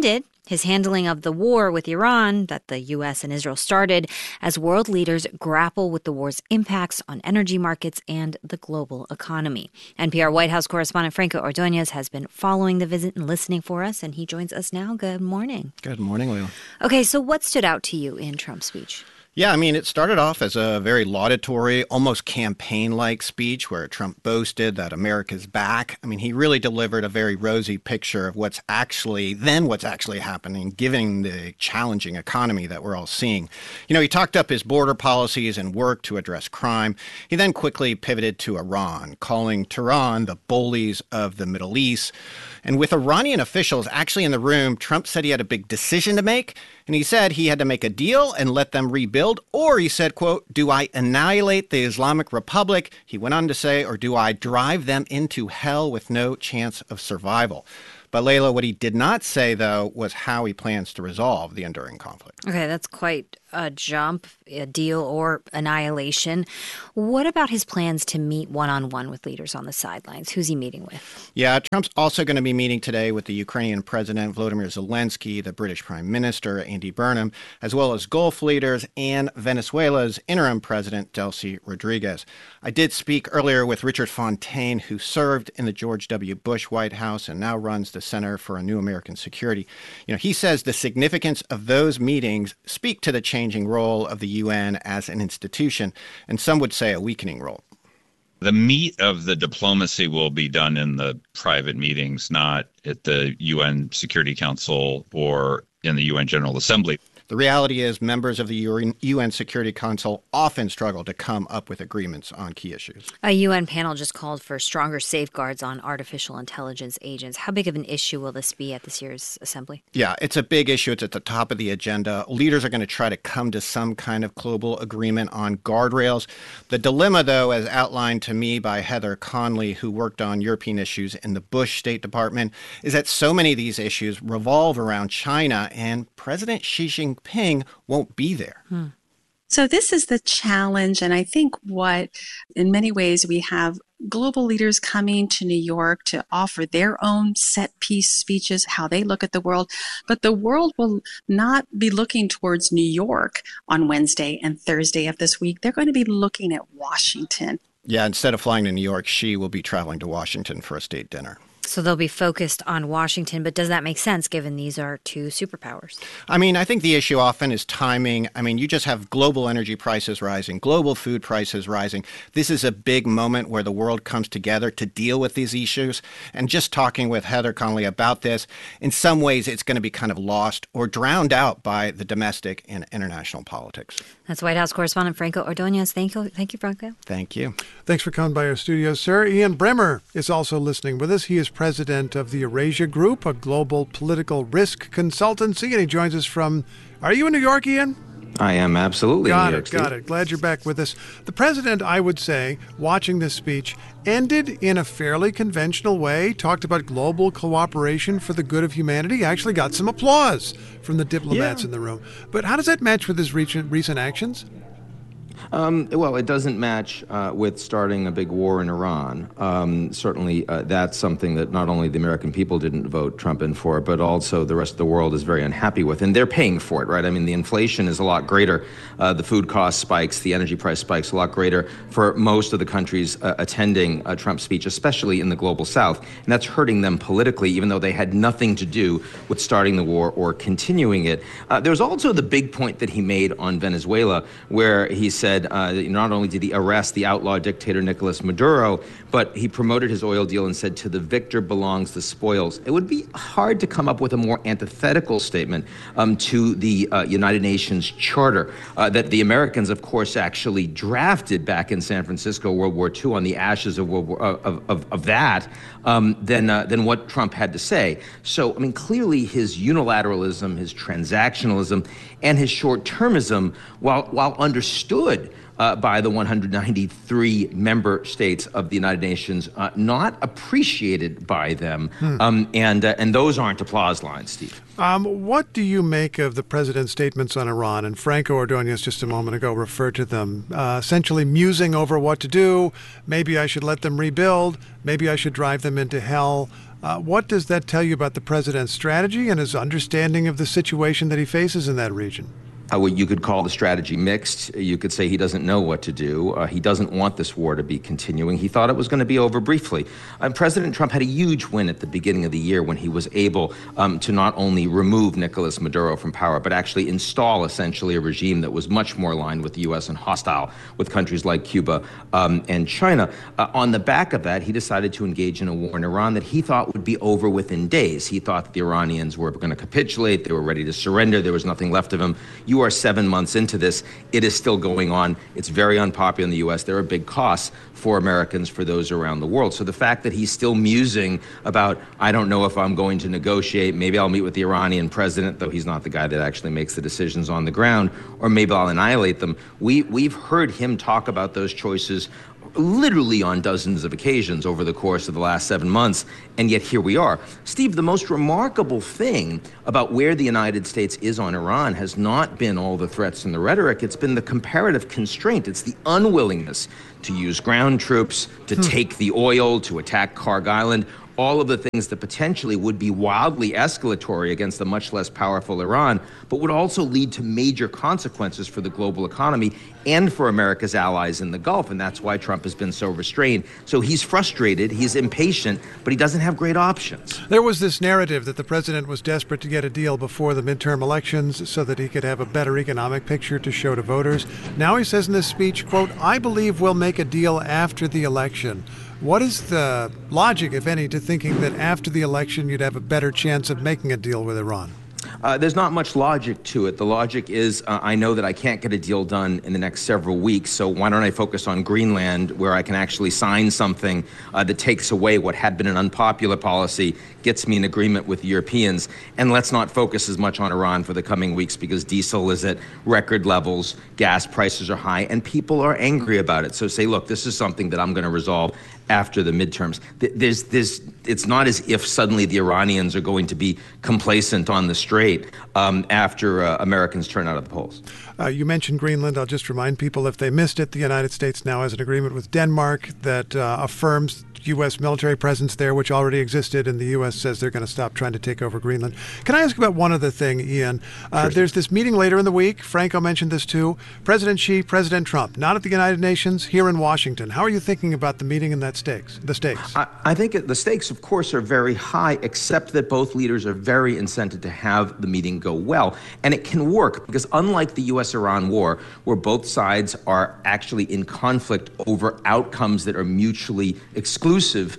S4: his handling of the war with Iran that the U S and Israel started as world leaders grapple with the war's impacts on energy markets and the global economy. N P R White House correspondent Franco Ordonez has been following the visit and listening for us, and he joins us now. Good morning.
S7: Good morning, Leila.
S4: Okay, so what stood out to you in Trump's speech?
S7: Yeah, I mean, it started off as a very laudatory, almost campaign-like speech where Trump boasted that America's back. I mean, he really delivered a very rosy picture of what's actually, then what's actually happening, given the challenging economy that we're all seeing. You know, he talked up his border policies and work to address crime. He then quickly pivoted to Iran, calling Tehran the bullies of the Middle East. And with Iranian officials actually in the room, Trump said he had a big decision to make. And he said he had to make a deal and let them rebuild. Or he said, quote, do I annihilate the Islamic Republic? He went on to say, or do I drive them into hell with no chance of survival? But Leila, what he did not say, though, was how he plans to resolve the enduring conflict.
S4: Okay, that's quite a jump, a deal or annihilation. What about his plans to meet one-on-one with leaders on the sidelines? Who's he meeting with?
S7: Yeah, Trump's also going to be meeting today with the Ukrainian President Volodymyr Zelensky, the British Prime Minister Andy Burnham, as well as Gulf leaders and Venezuela's interim president Delcy Rodriguez. I did speak earlier with Richard Fontaine, who served in the George W. Bush White House and now runs the Center for a New American Security. You know, he says the significance of those meetings speak to the changing role of the U N as an institution, and some would say a weakening role.
S18: The meat of the diplomacy will be done in the private meetings, not at the U N Security Council or in the U N General Assembly.
S7: The reality is members of the U N Security Council often struggle to come up with agreements on key issues.
S4: A U N panel just called for stronger safeguards on artificial intelligence agents. How big of an issue will this be at this year's assembly?
S7: Yeah, it's a big issue. It's at the top of the agenda. Leaders are going to try to come to some kind of global agreement on guardrails. The dilemma, though, as outlined to me by Heather Conley, who worked on European issues in the Bush State Department, is that so many of these issues revolve around China, and President Xi Jinping Ping won't be there.
S4: Hmm.
S19: So this is the challenge. And I think what, in many ways, we have global leaders coming to New York to offer their own set piece speeches, how they look at the world. But the world will not be looking towards New York on Wednesday and Thursday of this week. They're going to be looking at Washington.
S7: Yeah, instead of flying to New York, Xi will be traveling to Washington for a state dinner.
S4: So they'll be focused on Washington, but does that make sense given these are two superpowers?
S7: I mean, I think the issue often is timing. I mean, you just have global energy prices rising, global food prices rising. This is a big moment where the world comes together to deal with these issues. And just talking with Heather Conley about this, in some ways it's going to be kind of lost or drowned out by the domestic and international politics.
S4: That's White House correspondent Franco Ordonez. Thank you, thank you, Franco.
S7: Thank you.
S3: Thanks for coming by our studios, sir. Ian Bremmer is also listening with us. He is president of the Eurasia Group, a global political risk consultancy, and he joins us from, are you in New York, Ian?
S20: I am absolutely
S3: got
S20: in New York
S3: it, got
S20: State.
S3: it. Glad you're back with us. The president, I would say, watching this speech, ended in a fairly conventional way, talked about global cooperation for the good of humanity, actually got some applause from the diplomats
S20: yeah.
S3: in the room. But how does that match with his recent, recent actions?
S20: Um, well, it doesn't match uh, with starting a big war in Iran. Um, certainly, uh, that's something that not only the American people didn't vote Trump in for, but also the rest of the world is very unhappy with. And they're paying for it, right? I mean, the inflation is a lot greater. Uh, the food cost spikes, the energy price spikes a lot greater for most of the countries uh, attending a Trump speech, especially in the global south. And that's hurting them politically, even though they had nothing to do with starting the war or continuing it. Uh, there's also the big point that he made on Venezuela, where he said, Uh, not only did he arrest the outlaw dictator Nicolas Maduro, but he promoted his oil deal and said, to the victor belongs the spoils. It would be hard to come up with a more antithetical statement um, to the uh, United Nations Charter uh, that the Americans, of course, actually drafted back in San Francisco, World War Two, on the ashes of World War, uh, of, of, of that, um, than, uh, than what Trump had to say. So, I mean, clearly his unilateralism, his transactionalism, and his short-termism, while, while understood, uh, by the one hundred ninety-three member states of the United Nations, uh, not appreciated by them. Hmm. Um, and, uh, and those aren't applause lines, Steve.
S3: Um, what do you make of the president's statements on Iran? And Franco Ordonez just a moment ago referred to them, uh, essentially musing over what to do. Maybe I should let them rebuild. Maybe I should drive them into hell. Uh, what does that tell you about the president's strategy and his understanding of the situation that he faces in that region?
S20: Uh, well, you could call the strategy mixed. You could say he doesn't know what to do. Uh, he doesn't want this war to be continuing. He thought it was going to be over briefly. Uh, President Trump had a huge win at the beginning of the year when he was able um, to not only remove Nicolas Maduro from power, but actually install essentially a regime that was much more aligned with the U S and hostile with countries like Cuba um, and China. Uh, on the back of that, he decided to engage in a war in Iran that he thought would be over within days. He thought that the Iranians were going to capitulate. They were ready to surrender. There was nothing left of them. You are seven months into this. It is still going on. It's very unpopular in the U S. There are big costs for Americans, for those around the world. So the fact that he's still musing about, I don't know if I'm going to negotiate, maybe I'll meet with the Iranian president, though he's not the guy that actually makes the decisions on the ground, or maybe I'll annihilate them. We, we've heard him talk about those choices literally on dozens of occasions over the course of the last seven months, and yet here we are. Steve, the most remarkable thing about where the United States is on Iran has not been all the threats and the rhetoric. It's been the comparative constraint. It's the unwillingness to use ground troops, to hmm. take the oil, to attack Karg Island, all of the things that potentially would be wildly escalatory against a much less powerful Iran, but would also lead to major consequences for the global economy and for America's allies in the Gulf. And that's why Trump has been so restrained. So he's frustrated, he's impatient, but he doesn't have great options.
S3: There was this narrative that the president was desperate to get a deal before the midterm elections so that he could have a better economic picture to show to voters. Now he says in this speech, quote, I believe we'll make a deal after the election. What is the logic, if any, to thinking that after the election you'd have a better chance of making a deal with Iran?
S20: Uh, there's not much logic to it. The logic is uh, I know that I can't get a deal done in the next several weeks, so why don't I focus on Greenland, where I can actually sign something uh, that takes away what had been an unpopular policy, gets me an agreement with the Europeans, and let's not focus as much on Iran for the coming weeks because diesel is at record levels, gas prices are high, and people are angry about it. So say, look, this is something that I'm going to resolve after the midterms. There's, there's, it's not as if suddenly the Iranians are going to be complacent on the Strait um, after uh, Americans turn out of the polls.
S3: Uh, you mentioned Greenland. I'll just remind people, if they missed it, the United States now has an agreement with Denmark that uh, affirms U S military presence there, which already existed, and the U S says they're going to stop trying to take over Greenland. Can I ask about one other thing, Ian? Uh, sure. There's this meeting later in the week. Franco mentioned this too. President Xi, President Trump, not at the United Nations, here in Washington. How are you thinking about the meeting and that stakes, the stakes?
S20: I, I think the stakes, of course, are very high, except that both leaders are very incented to have the meeting go well. And it can work because unlike the U S Iran war, where both sides are actually in conflict over outcomes that are mutually exclusive,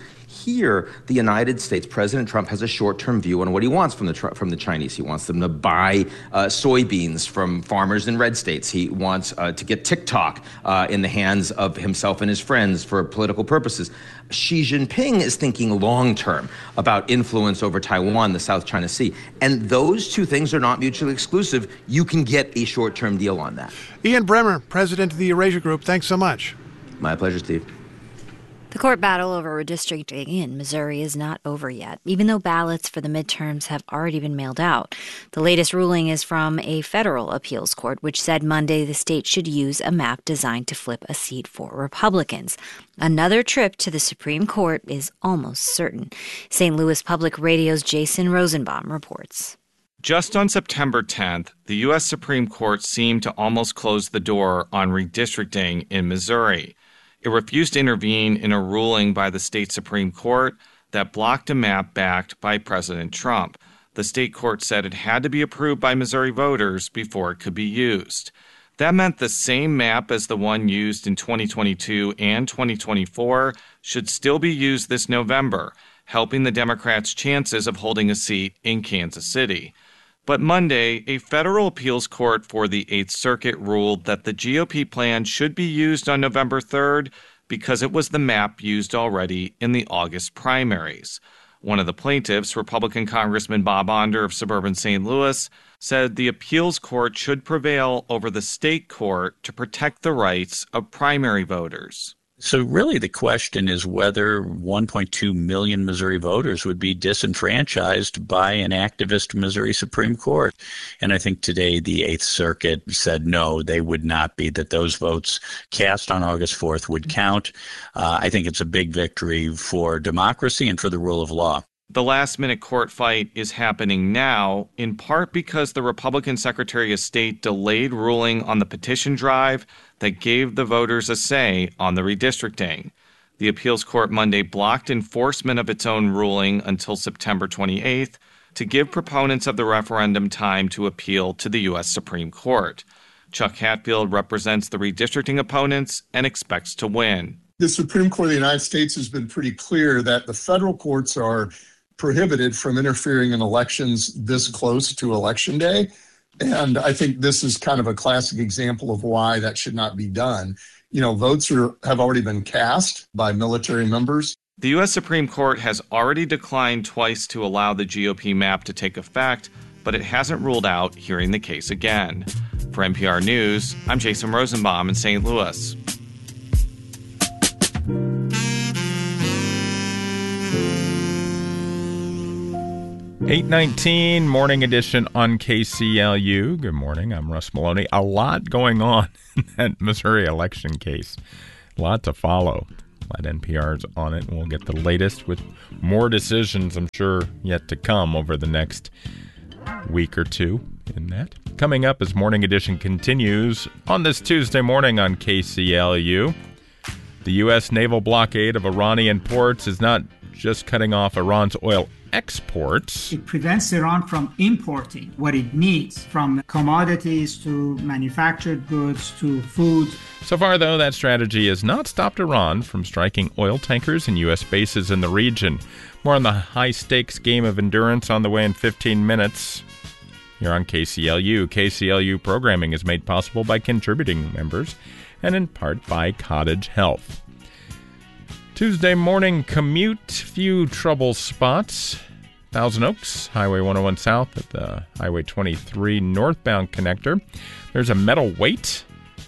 S20: here, the United States, President Trump has a short-term view on what he wants from the from the Chinese. He wants them to buy uh, soybeans from farmers in red states. He wants uh, to get TikTok uh, in the hands of himself and his friends for political purposes. Xi Jinping is thinking long-term about influence over Taiwan, the South China Sea. And those two things are not mutually exclusive. You can get a short-term deal on that.
S3: Ian Bremmer, president of the Eurasia Group, thanks so much.
S20: My pleasure, Steve.
S4: The court battle over redistricting in Missouri is not over yet, even though ballots for the midterms have already been mailed out. The latest ruling is from a federal appeals court, which said Monday the state should use a map designed to flip a seat for Republicans. Another trip to the Supreme Court is almost certain. Saint Louis Public Radio's Jason Rosenbaum reports.
S12: Just on September tenth, the U S Supreme Court seemed to almost close the door on redistricting in Missouri. It refused to intervene in a ruling by the state Supreme Court that blocked a map backed by President Trump. The state court said it had to be approved by Missouri voters before it could be used. That meant the same map as the one used in twenty twenty-two and twenty twenty-four should still be used this November, helping the Democrats' chances of holding a seat in Kansas City. But Monday, a federal appeals court for the Eighth Circuit ruled that the G O P plan should be used on November third because it was the map used already in the August primaries.
S2: One of the plaintiffs, Republican Congressman Bob Onder of suburban Saint Louis, said the appeals court should prevail over the state court to protect the rights of primary voters.
S21: So really the question is whether one point two million Missouri voters would be disenfranchised by an activist Missouri Supreme Court. And I think today the Eighth Circuit said no, they would not be, that those votes cast on August fourth would count. Uh, I think it's a big victory for democracy and for the rule of law.
S2: The last-minute court fight is happening now, in part because the Republican Secretary of State delayed ruling on the petition drive that gave the voters a say on the redistricting. The appeals court Monday blocked enforcement of its own ruling until September twenty-eighth to give proponents of the referendum time to appeal to the U S Supreme Court. Chuck Hatfield represents the redistricting opponents and expects to win.
S22: The Supreme Court of the United States has been pretty clear that the federal courts are prohibited from interfering in elections this close to Election Day. And I think this is kind of a classic example of why that should not be done. You know, votes are, have already been cast by military members.
S2: The U S Supreme Court has already declined twice to allow the G O P map to take effect, but it hasn't ruled out hearing the case again. For N P R News, I'm Jason Rosenbaum in Saint Louis.
S12: eight nineteen, Morning Edition on K C L U. Good morning, I'm Russ Maloney. A lot going on in that Missouri election case. A lot to follow. Glad N P R's on it, and we'll get the latest with more decisions, I'm sure, yet to come over the next week or two in that. Coming up as Morning Edition continues on this Tuesday morning on K C L U. The U S naval blockade of Iranian ports is not just cutting off Iran's oil exports.
S23: It prevents Iran from importing what it needs, from commodities to manufactured goods to food.
S12: So far, though, that strategy has not stopped Iran from striking oil tankers and U S bases in the region. More on the high-stakes game of endurance on the way in fifteen minutes. Here on K C L U. K C L U programming is made possible by contributing members and in part by Cottage Health. Tuesday morning commute, few trouble spots. Thousand Oaks, Highway one oh one South at the Highway twenty-three northbound connector. There's a metal weight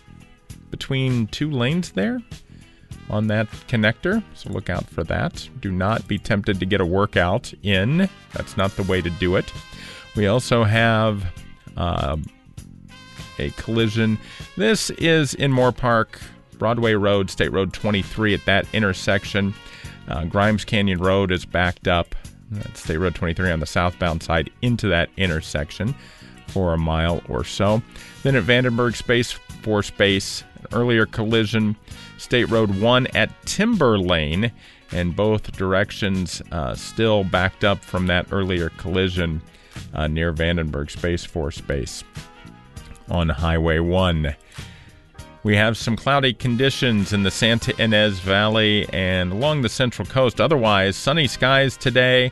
S12: between two lanes there on that connector, so look out for that. Do not be tempted to get a workout in. That's not the way to do it. We also have uh, a collision. This is in Moore Park, Broadway Road, State Road twenty-three at that intersection. Uh, Grimes Canyon Road is backed up. That's State Road twenty-three on the southbound side into that intersection for a mile or so. Then at Vandenberg Space for Space, an earlier collision, State Road one at Timber Lane, and both directions uh, still backed up from that earlier collision uh, near Vandenberg Space for Space on Highway one. We have some cloudy conditions in the Santa Ynez Valley and along the Central Coast. Otherwise, sunny skies today,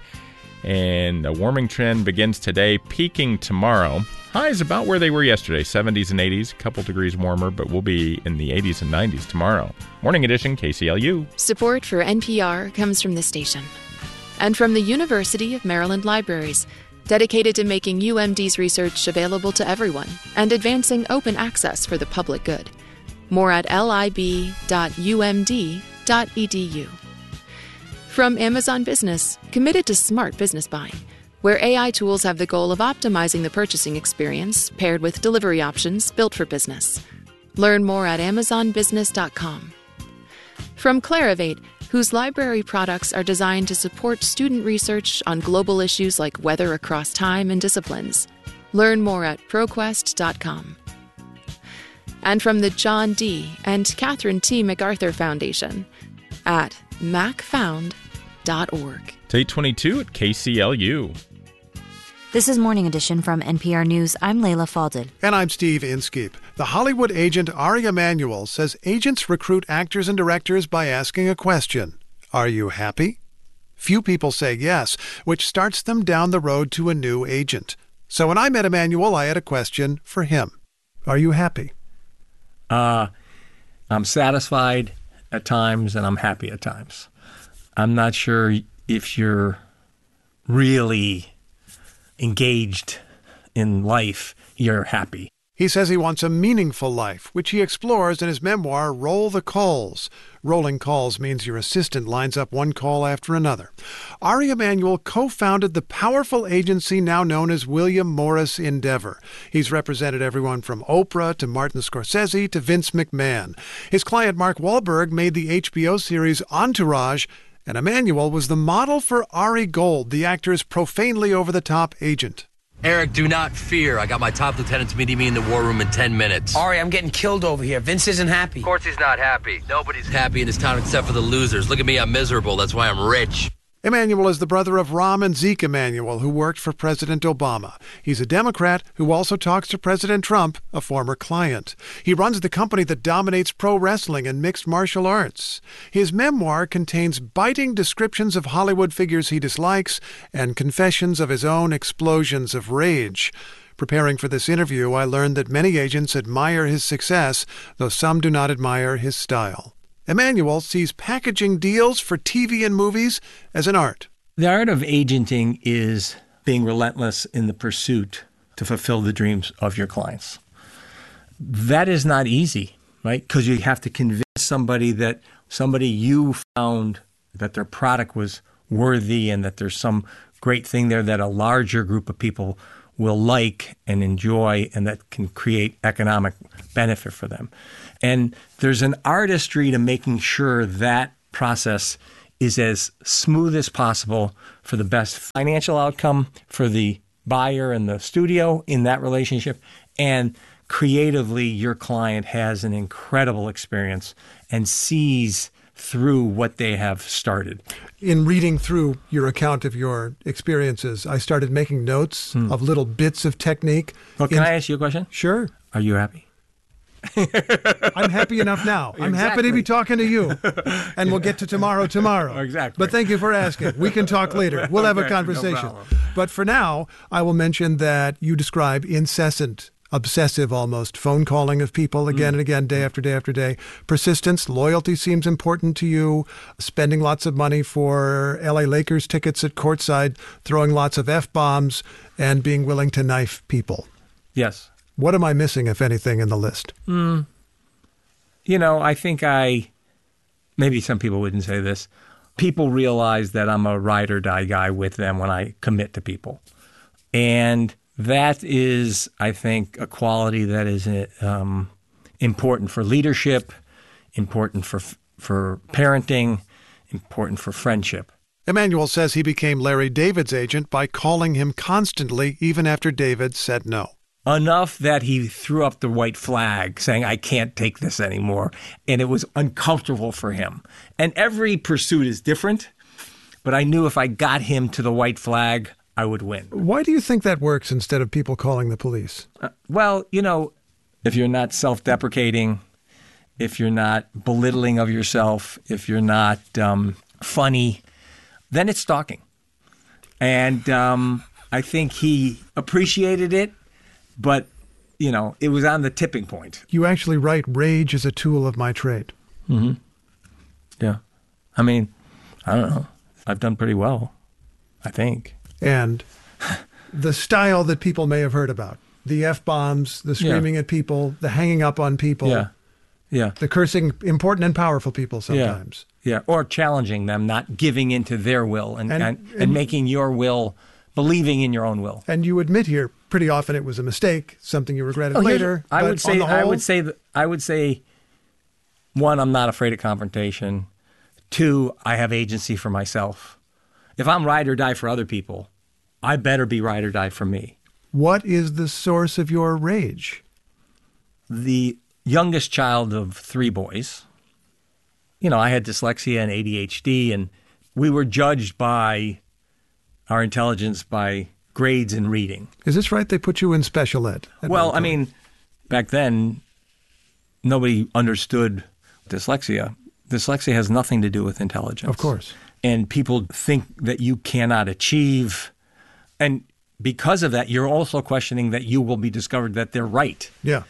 S12: and a warming trend begins today, peaking tomorrow. Highs about where they were yesterday, seventies and eighties, a couple degrees warmer, but we'll be in the eighties and nineties tomorrow. Morning Edition, K C L U.
S25: Support for N P R comes from the station and from the University of Maryland Libraries, dedicated to making U M D's research available to everyone and advancing open access for the public good. More at lib dot u m d dot e d u. From Amazon Business, committed to smart business buying, where A I tools have the goal of optimizing the purchasing experience paired with delivery options built for business. Learn more at amazon business dot com. From Clarivate, whose library products are designed to support student research on global issues like weather across time and disciplines. Learn more at proquest dot com. And from the John D. and Catherine T. MacArthur Foundation at mac found dot org.
S12: It's eight twenty-two at K C L U.
S4: This is Morning Edition from N P R News. I'm Layla Falded.
S3: And I'm Steve Inskeep. The Hollywood agent Ari Emanuel says agents recruit actors and directors by asking a question. Are you happy? Few people say yes, which starts them down the road to a new agent. So when I met Emanuel, I had a question for him. Are you happy?
S26: Uh, I'm satisfied at times and I'm happy at times. I'm not sure if you're really engaged in life, you're happy.
S3: He says he wants a meaningful life, which he explores in his memoir, Roll the Calls. Rolling calls means your assistant lines up one call after another. Ari Emanuel co-founded the powerful agency now known as William Morris Endeavor. He's represented everyone from Oprah to Martin Scorsese to Vince McMahon. His client Mark Wahlberg made the H B O series Entourage, and Emanuel was the model for Ari Gold, the actor's profanely over-the-top agent.
S6: Eric, do not fear. I got my top lieutenants meeting me in the war room in ten minutes.
S8: Ari, I'm getting killed over here. Vince isn't happy.
S6: Of course he's not happy. Nobody's happy in this town except for the losers. Look at me, I'm miserable. That's why I'm rich.
S3: Emanuel is the brother of Rahm and Zeke Emanuel, who worked for President Obama. He's a Democrat who also talks to President Trump, a former client. He runs the company that dominates pro wrestling and mixed martial arts. His memoir contains biting descriptions of Hollywood figures he dislikes and confessions of his own explosions of rage. Preparing for this interview, I learned that many agents admire his success, though some do not admire his style. Emanuel sees packaging deals for T V and movies as an art.
S26: The art of agenting is being relentless in the pursuit to fulfill the dreams of your clients. That is not easy, right? Because you have to convince somebody that somebody you found that their product was worthy and that there's some great thing there that a larger group of people will like and enjoy and that can create economic benefit for them. And there's an artistry to making sure that process is as smooth as possible for the best financial outcome for the buyer and the studio in that relationship. And creatively, your client has an incredible experience and sees through what they have started.
S3: In reading through your account of your experiences, I started making notes hmm. of little bits of technique.
S26: Well, can
S3: in-
S26: I ask you a question?
S3: Sure.
S26: Are you happy?
S3: I'm happy enough now. I'm
S26: Exactly.
S3: happy to be talking to you. And we'll get to tomorrow tomorrow.
S26: Exactly.
S3: But thank you for asking. We can talk later. We'll have
S26: Okay,
S3: a
S26: no
S3: conversation.
S26: problem.
S3: But for now, I will mention that you describe incessant, obsessive almost, phone calling of people again
S26: Mm.
S3: and again, day after day after day. Persistence, loyalty seems important to you. Spending lots of money for L A Lakers tickets at courtside, throwing lots of F-bombs, and being willing to knife people.
S26: Yes.
S3: What am I missing, if anything, in the list?
S26: Mm. You know, I think I, maybe some people wouldn't say this. People realize that I'm a ride or die guy with them when I commit to people. And that is, I think, a quality that is um, important for leadership, important for for parenting, important for friendship.
S3: Emanuel says he became Larry David's agent by calling him constantly, even after David said no.
S26: Enough that he threw up the white flag saying, I can't take this anymore. And it was uncomfortable for him. And every pursuit is different, but I knew if I got him to the white flag, I would win.
S3: Why do you think that works instead of people calling the police?
S26: Uh, well, you know, if you're not self-deprecating, if you're not belittling of yourself, if you're not um, funny, then it's stalking. And um, I think he appreciated it. But, you know, it was on the tipping point.
S3: You actually write, rage is a tool of my trade.
S26: Mm-hmm. Yeah. I mean, I don't know. I've done pretty well, I think.
S3: And the style that people may have heard about, the F-bombs, the screaming
S26: Yeah.
S3: at people, the hanging up on people.
S26: Yeah. Yeah.
S3: The cursing important and powerful people sometimes.
S26: Yeah. Yeah. Or challenging them, not giving into their will and,
S3: And-
S26: and, and,
S3: and-
S26: making your will, believing in your own will.
S3: And you admit here pretty often it was a mistake, something you regretted
S26: Oh, here's-
S3: later.
S26: I
S3: but
S26: would say
S3: on the
S26: I
S3: whole,
S26: would say that I would say one, I'm not afraid of confrontation. Two, I have agency for myself. If I'm ride or die for other people, I better be ride or die for me.
S3: what is the source of your rage?
S26: The youngest child of three boys. You know, I had dyslexia and A D H D, and we were judged by our intelligence by grades in reading.
S3: Is this right? They put you in special ed. at
S26: Well,
S3: one
S26: I
S3: point.
S26: mean, back then, nobody understood dyslexia. Dyslexia has nothing to do with intelligence.
S3: Of course.
S26: And people think that you cannot achieve. And because of that, you're also questioning that you will be discovered that they're right.
S3: Yeah.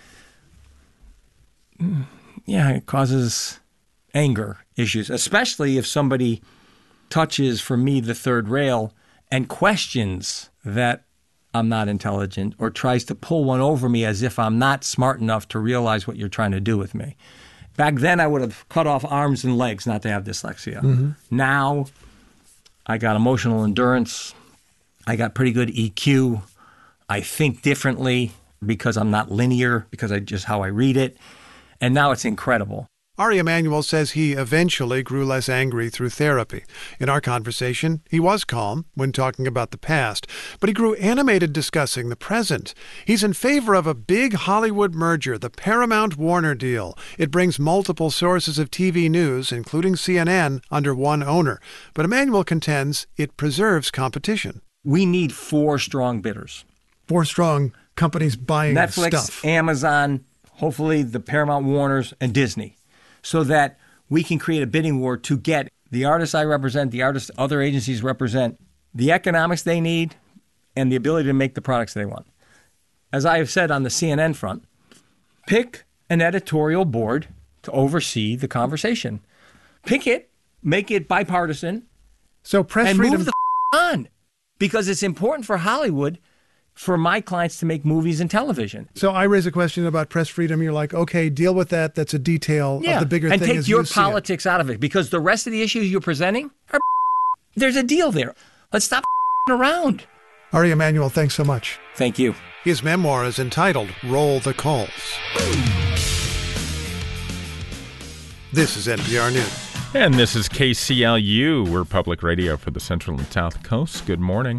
S26: Yeah, it causes anger issues, especially if somebody touches, for me, the third rail and questions that I'm not intelligent or tries to pull one over me as if I'm not smart enough to realize what you're trying to do with me. Back then, I would have cut off arms and legs not to have dyslexia. Mm-hmm. Now, I got emotional endurance. I got pretty good E Q. I think differently because I'm not linear, because I just how I read it. And now it's incredible.
S3: Ari Emanuel says he eventually grew less angry through therapy. In our conversation, he was calm when talking about the past, but he grew animated discussing the present. He's in favor of a big Hollywood merger, the Paramount-Warner deal. It brings multiple sources of T V news, including C N N, under one owner. But Emanuel contends it preserves competition.
S26: We need four strong bidders.
S3: Four strong companies buying
S26: Netflix,
S3: stuff.
S26: Amazon, hopefully the Paramount Warners, and Disney, so that we can create a bidding war to get the artists I represent, the artists other agencies represent, the economics they need, and the ability to make the products they want. As I have said on the C N N front, pick an editorial board to oversee the conversation. Pick it, make it bipartisan,
S3: so press
S26: and
S3: freedom
S26: move the on. Because it's important for Hollywood for my clients to make movies and television.
S3: So I raise a question about press freedom. You're like, okay, deal with that. That's a detail
S26: yeah.
S3: of the bigger
S26: and
S3: thing.
S26: And
S3: as
S26: take your
S3: you
S26: politics out of it, because the rest of the issues you're presenting are there's a deal there. Let's stop around.
S3: Ari Emanuel, thanks so much.
S26: Thank you.
S3: His memoir is entitled Roll the Calls. This is N P R News.
S12: And this is K C L U. We're public radio for the Central and South Coast. Good morning.